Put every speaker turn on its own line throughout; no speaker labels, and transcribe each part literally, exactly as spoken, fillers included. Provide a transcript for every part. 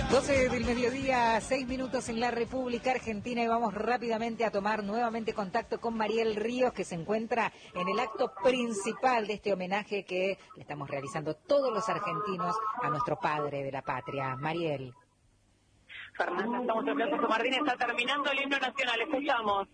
doce del mediodía, seis minutos en la República Argentina y vamos rápidamente a tomar nuevamente contacto con Mariel Ríos, que se encuentra en el acto principal de este homenaje que le estamos realizando todos los argentinos a nuestro padre de la patria. Mariel.
Fernanda, estamos en Plaza San Martín, está terminando el himno nacional, escuchamos.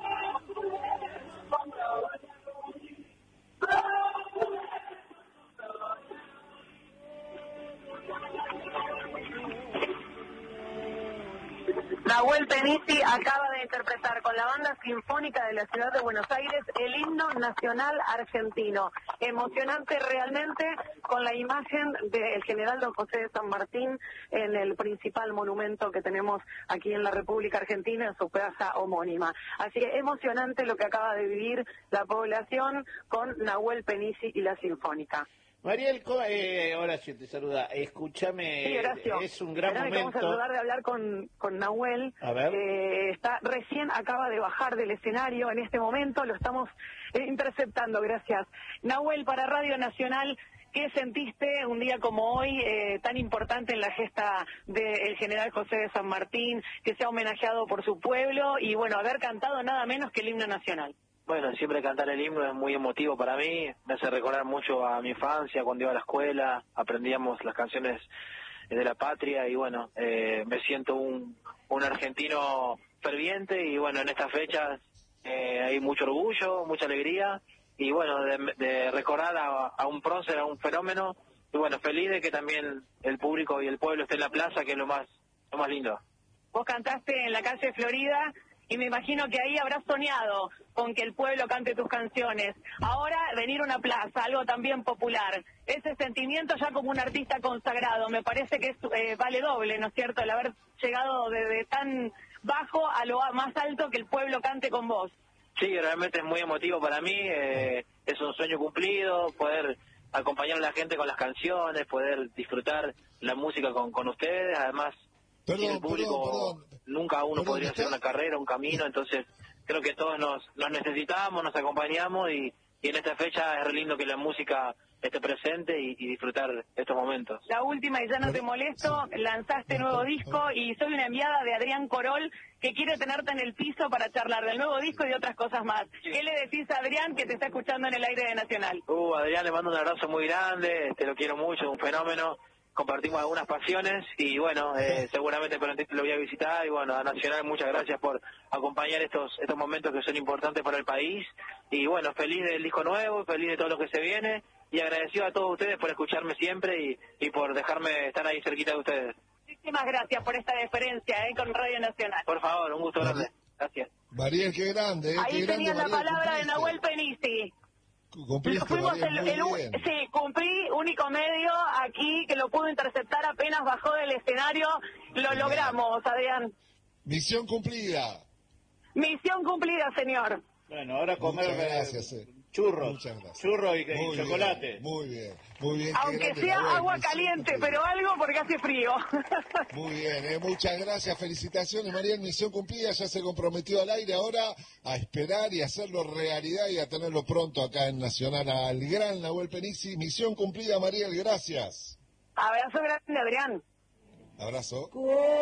Nahuel Penisi acaba de interpretar con la Banda Sinfónica de la Ciudad de Buenos Aires el himno nacional argentino. Emocionante realmente, con la imagen del general don José de San Martín en el principal monumento que tenemos aquí en la República Argentina, en su plaza homónima. Así que emocionante lo que acaba de vivir la población con Nahuel Penisi y la Sinfónica.
Mariel, eh, Horacio te saluda. Escúchame,
sí, Horacio,
es un gran
Esperame
momento.
Que vamos a tratar de hablar con, con Nahuel.
A ver.
Eh, está recién acaba de bajar del escenario en este momento, lo estamos eh, interceptando, gracias. Nahuel, para Radio Nacional, ¿qué sentiste un día como hoy, eh, tan importante en la gesta del general José de San Martín, que se ha homenajeado por su pueblo y, bueno, haber cantado nada menos que el himno nacional?
Bueno, siempre cantar el himno es muy emotivo para mí, me hace recordar mucho a mi infancia, cuando iba a la escuela, aprendíamos las canciones de la patria y bueno, eh, me siento un, un argentino ferviente y bueno, en estas fechas eh, hay mucho orgullo, mucha alegría y bueno, de, de recordar a, a un prócer, a un fenómeno y bueno, feliz de que también el público y el pueblo esté en la plaza, que es lo más, lo más lindo.
Vos cantaste en la calle Florida y me imagino que ahí habrás soñado con que el pueblo cante tus canciones. Ahora venir a una plaza, algo también popular, ese sentimiento ya como un artista consagrado, me parece que es, eh, vale doble, ¿no es cierto?, el haber llegado desde tan bajo a lo más alto, que el pueblo cante con vos.
Sí, realmente es muy emotivo para mí, eh, es un sueño cumplido, poder acompañar a la gente con las canciones, poder disfrutar la música con, con ustedes, además...
Perdón,
sin el público
perdón, perdón.
nunca uno
Perdón,
podría
¿está?
hacer una carrera, un camino, entonces creo que todos nos, nos necesitamos, nos acompañamos y, y en esta fecha es re lindo que la música esté presente y, y disfrutar estos momentos.
La última, y ya no te molesto, lanzaste nuevo disco y soy una enviada de Adrián Corol que quiere tenerte en el piso para charlar del nuevo disco y de otras cosas más. ¿Qué le decís a Adrián, que te está escuchando en el aire de Nacional?
Uh, Adrián, le mando un abrazo muy grande, te lo quiero mucho, un fenómeno. Compartimos algunas pasiones y bueno, eh, seguramente prontito lo voy a visitar y bueno, a Nacional muchas gracias por acompañar estos estos momentos que son importantes para el país y bueno, feliz del disco nuevo, feliz de todo lo que se viene y agradecido a todos ustedes por escucharme siempre y, y por dejarme estar ahí cerquita de ustedes.
Muchísimas gracias por esta deferencia eh, con Radio Nacional.
Por favor, un gusto grande. Gracias.
Mariel, qué grande, eh,
Ahí
qué
tenías
grande,
la
Mariel,
palabra de
cumpliste.
Nahuel Penisi.
Cumpliste,
Fuimos
Mariel,
el,
muy
el u-
bien.
sí, cumplí, único medio aquí que lo pudo interceptar apenas bajó del escenario. Lo
Genial.
Logramos, Adrián.
Misión cumplida.
Misión cumplida, señor.
Bueno, ahora comer
Muchas gracias, eh.
churros,
Muchas gracias.
churros y, y
Muy
chocolate.
bien, muy bien, muy bien. qué
Aunque
grande,
sea
Nahuel,
agua
misión
caliente,
cumplida.
pero algo porque hace frío.
Muy bien, eh, muchas gracias, felicitaciones, Mariel, misión cumplida, ya se comprometió al aire, ahora a esperar y hacerlo realidad y a tenerlo pronto acá en Nacional al gran Nahuel Penisi, misión cumplida, Mariel, gracias.
Abrazo grande, Adrián.
Abrazo.